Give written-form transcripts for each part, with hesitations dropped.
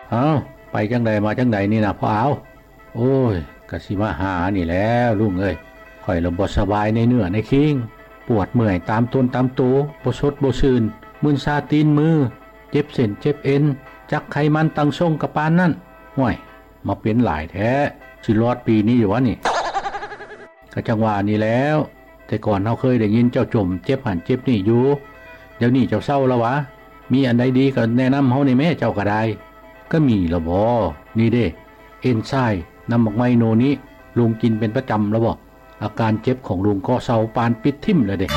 เอ้าไปจังใดมาจังใดนี่นะพ่อเอาโอ้ยกะสิมาหานี่แล้วลุงเอ้ยข่อยละบ่สบายในเนื้อในคิงปวดเมื่อยตามต้นตามตัวบ่สดบ่ชื่นมึนซาตีนมือเจ็บเส้นเจ็บเอ็นจักไขมันตั้งทรงกะปานนั่นห่วยมาเป็นหลายแท้สิรอดปีนี้อยู่วะนี่ก็จังว่านี่แล้วแต่ก่อนเฮาเคยได้ยินเจ้าจมเจ็บหันเจ็บนี่อยู่เดี๋ยวนี้เจ้าเศร้าแล้ววะมีอันใดดีก็แนะนำเฮาในแม่เจ้าก็ได้ก็มีละบ่นี่เด้เอนไซม์น้ำหมักไมโนนี้ลุงกินเป็นประจำแล้วบ่อาการเจ็บของลุงก็เศร้าปานปิดทิ่มเลยเด้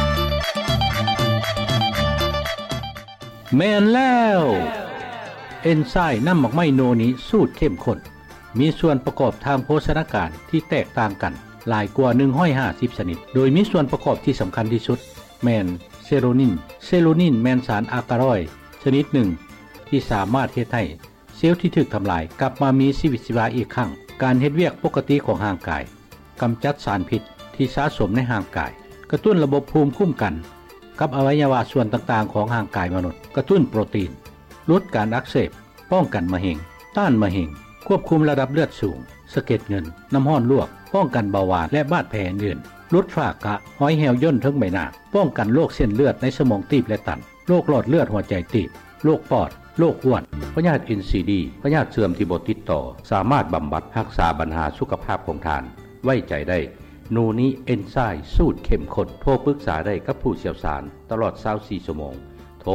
แม่นแล้วเอนไซม์น้ำหมักไมโนนี้สูตรเข้มข้นมีส่วนประกอบทางโภชนาการที่แตกต่างกันหลายกว่า150ชนิดโดยมีส่วนประกอบที่สำคัญที่สุดแม่นเซโรนินแม่นสารอะการอยด์ชนิดหนึ่งที่สามารถเฮ็ดให้เซลล์ที่ถูกทำลายกลับมามีชีวิตชีวาอีกครั้งการเฮ็ดเวียกปกติของร่างกายกำจัดสารพิษที่สะสมในร่างกายกระตุ้นระบบภูมิคุ้มกันกับอวัยวะส่วนต่างๆของร่างกายมนุษย์กระตุ้นโปรตีนลดการอักเสบป้องกันมะเร็งต้านมะเร็งควบคุมระดับเลือดสูงสะเก็ดเงินน้ำห้อนลวกป้องกันเบาหวานและบาดแผลอื่นลดฝ้ากระหอยแหวย่นทั้งใบหน้าป้องกันโรคเส้นเลือดในสมองตีบและตันโรคหลอดเลือดหัวใจตีบโรคปอดโรคอ้วนพยาธิ NCD พยาธิเสื่อมที่บ่ติดต่อสามารถบำบัดรักษาปัญหาสุขภาพของท่านไว้ใจได้โนนี้เอนไซม์สูตรเข้มข้นโทรปรึกษาได้กับผู้เชี่ยวชาญตลอด24ชั่วโมงโทร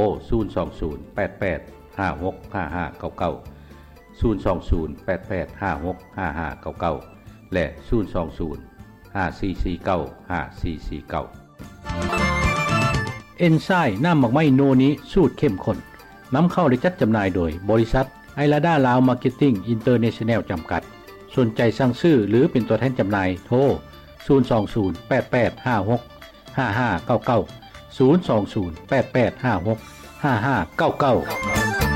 02088565599 และ02054495449เอนไซม์น้ำหมักไม้โนนี้สูตรเข้มข้นนำเข้าและจัดจำหน่ายโดยบริษัทไอลาดาลาวมาร์เก็ตติ้งอินเตอร์เนชั่นแนลจำกัดสนใจสั่งซื้อหรือเป็นตัวแทนจำหน่ายโทร02088565599 02088565599